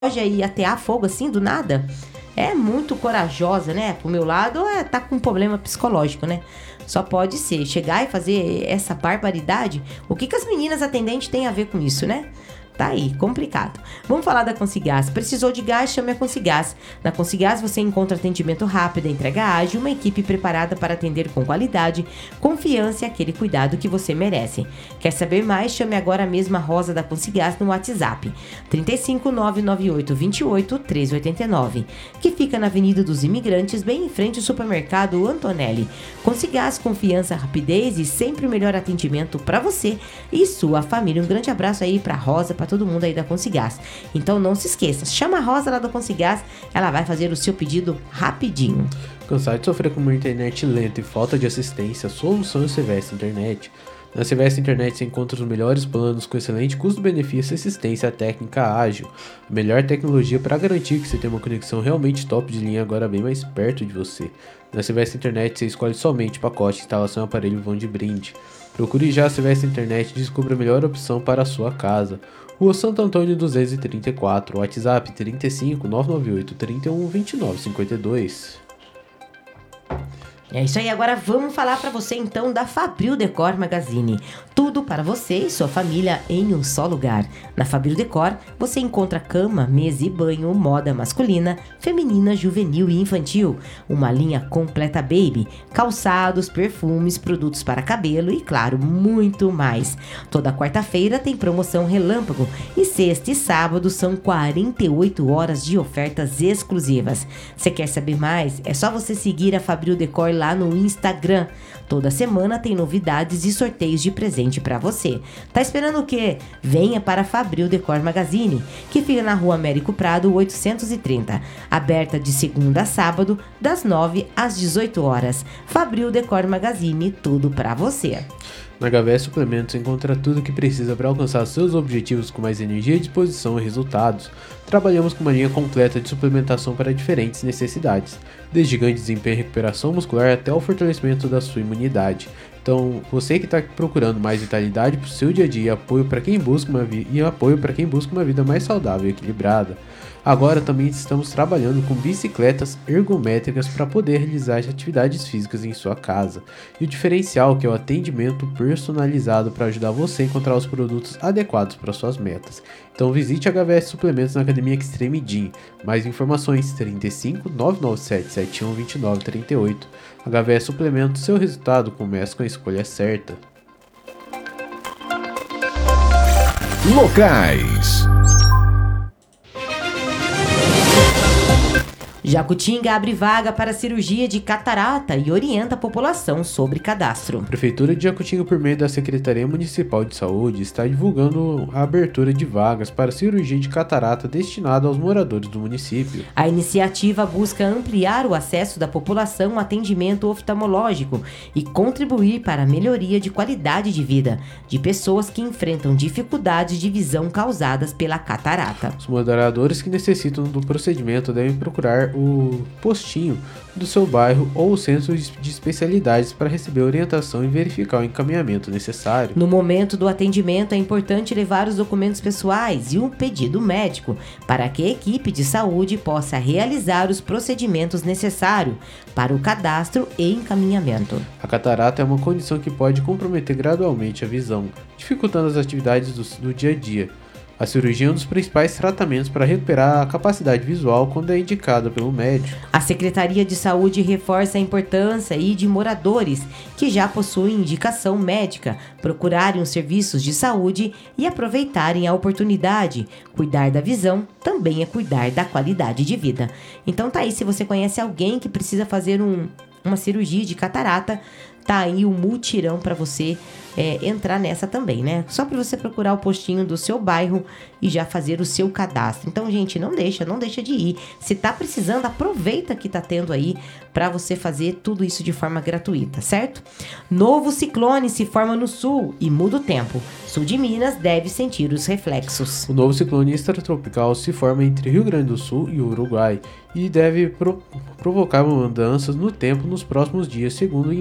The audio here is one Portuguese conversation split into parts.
e atear fogo assim do nada? É muito corajosa, né? Pro meu lado, tá com um problema psicológico, né? Só pode ser. Chegar e fazer essa barbaridade, o que as meninas atendentes têm a ver com isso, né? Tá aí, complicado. Vamos falar da Consigás. Precisou de gás? Chame a Consigás. Na Consigás você encontra atendimento rápido, entrega ágil, uma equipe preparada para atender com qualidade, confiança e aquele cuidado que você merece. Quer saber mais? Chame agora mesmo a Rosa da Consigás no WhatsApp 35998 28 1389, que fica na Avenida dos Imigrantes, bem em frente ao supermercado Antonelli. Consigás, confiança, rapidez e sempre o melhor atendimento para você e sua família. Um grande abraço aí para Rosa, para todo mundo aí da Consigás. Então não se esqueça, chama a Rosa lá da Consigás, ela vai fazer o seu pedido rapidinho. Cansado de sofrer com uma internet lenta e falta de assistência? A solução é o Sevestre Internet. Na Sevestre Internet você encontra os melhores planos com excelente custo-benefício e assistência técnica ágil. A melhor tecnologia para garantir que você tenha uma conexão realmente top de linha agora bem mais perto de você. Na Sevestre Internet você escolhe somente pacote, instalação e aparelho vão de brinde. Procure já a Sevestre Internet e descubra a melhor opção para a sua casa. Rua Santo Antônio 234, WhatsApp 35 998 31 29 52. É isso aí, agora vamos falar para você então da Fabril Decor Magazine. Tudo para você e sua família em um só lugar. Na Fabril Decor você encontra cama, mesa e banho, moda masculina, feminina, juvenil e infantil. Uma linha completa baby, calçados, perfumes, produtos para cabelo e claro, muito mais. Toda quarta-feira tem promoção relâmpago e sexta e sábado são 48 horas de ofertas exclusivas. Você quer saber mais? É só você seguir a Fabril Decor lá no Instagram. Toda semana tem novidades e sorteios de presente para você. Tá esperando o quê? Venha para a Fabril Decor Magazine, que fica na Rua Américo Prado 830, aberta de segunda a sábado, das 9 às 18 horas. Fabril Decor Magazine, tudo para você. Na Gavés Suplementos encontra tudo o que precisa para alcançar seus objetivos com mais energia, disposição e resultados. Trabalhamos com uma linha completa de suplementação para diferentes necessidades, desde ganho de desempenho e recuperação muscular até o fortalecimento da sua imunidade. Então, você que está procurando mais vitalidade para o seu dia a dia e apoio para quem busca uma vida mais saudável e equilibrada. Agora também estamos trabalhando com bicicletas ergométricas para poder realizar as atividades físicas em sua casa. E o diferencial que é o atendimento personalizado para ajudar você a encontrar os produtos adequados para suas metas. Então visite a HVS Suplementos na Academia Extreme Gym. Mais informações 35 997 71 29 38. HVS Suplementos, seu resultado começa com a escolha certa. Locais. Jacutinga abre vaga para cirurgia de catarata e orienta a população sobre cadastro. A Prefeitura de Jacutinga, por meio da Secretaria Municipal de Saúde, está divulgando a abertura de vagas para cirurgia de catarata destinada aos moradores do município. A iniciativa busca ampliar o acesso da população ao atendimento oftalmológico e contribuir para a melhoria de qualidade de vida de pessoas que enfrentam dificuldades de visão causadas pela catarata. Os moradores que necessitam do procedimento devem procurar o postinho do seu bairro ou o centro de especialidades para receber orientação e verificar o encaminhamento necessário. No momento do atendimento é importante levar os documentos pessoais e um pedido médico para que a equipe de saúde possa realizar os procedimentos necessários para o cadastro e encaminhamento. A catarata é uma condição que pode comprometer gradualmente a visão, dificultando as atividades do dia a dia. A cirurgia é um dos principais tratamentos para recuperar a capacidade visual quando é indicada pelo médico. A Secretaria de Saúde reforça a importância de moradores que já possuem indicação médica procurarem os serviços de saúde e aproveitarem a oportunidade. Cuidar da visão também é cuidar da qualidade de vida. Então tá aí, se você conhece alguém que precisa fazer uma cirurgia de catarata, tá aí o mutirão para você entrar nessa também, né? Só para você procurar o postinho do seu bairro e já fazer o seu cadastro. Então, gente, não deixa de ir. Se tá precisando, aproveita que tá tendo aí para você fazer tudo isso de forma gratuita, certo? Novo ciclone se forma no sul e muda o tempo. Sul de Minas deve sentir os reflexos. O novo ciclone extratropical se forma entre Rio Grande do Sul e Uruguai e deve provocar mudanças no tempo nos próximos dias, segundo o IMET.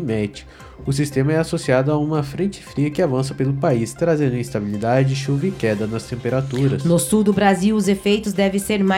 O sistema é associado a uma frente fria que avança pelo país, trazendo instabilidade, chuva e queda nas temperaturas. No sul do Brasil, os efeitos devem ser mais